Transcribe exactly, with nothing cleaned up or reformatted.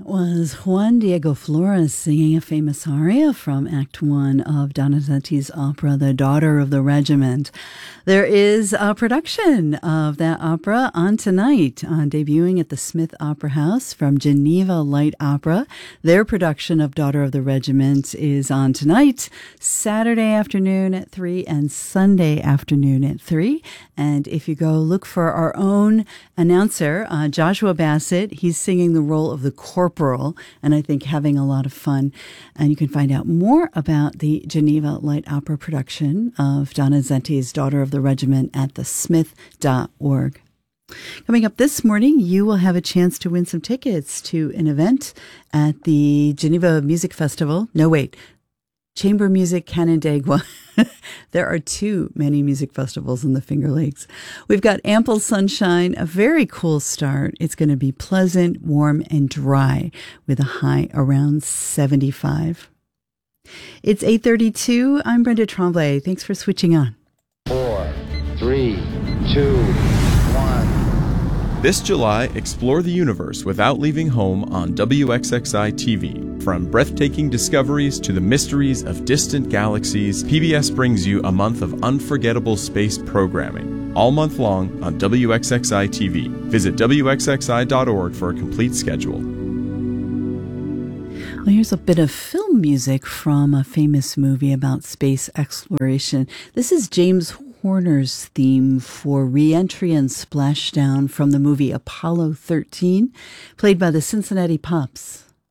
Was Juan Diego Flores singing a famous aria from Act One of Donizetti's opera, The Daughter of the Regiment. There is a production of that opera on tonight, on debuting at the Smith Opera House from Geneva Light Opera. Their production of Daughter of the Regiment is on tonight, Saturday afternoon at three and Sunday afternoon at three. And if you go look for our own announcer, uh, Joshua Bassett, he's singing the role of the corporal, and I think having a lot of fun. And you can find out more about the Geneva Light Opera production of Donizetti's Daughter of the Regiment at the smith dot org. Coming up this morning, you will have a chance to win some tickets to an event at the Geneva Music Festival. No, wait. Chamber Music Canandaigua. There are too many music festivals in the Finger Lakes. We've got ample sunshine, a very cool start. It's going to be pleasant, warm, and dry with a high around seventy-five. It's eight thirty-two. I'm Brenda Tremblay. Thanks for switching on. Four, three, two, one. This July, explore the universe without leaving home on W X X I T V. From breathtaking discoveries to the mysteries of distant galaxies, P B S brings you a month of unforgettable space programming. All month long on W X X I T V. Visit W X X I dot org for a complete schedule. Well, here's a bit of film music from a famous movie about space exploration. This is James Horner's theme for Re-Entry and Splashdown from the movie Apollo thirteen, played by the Cincinnati Pops.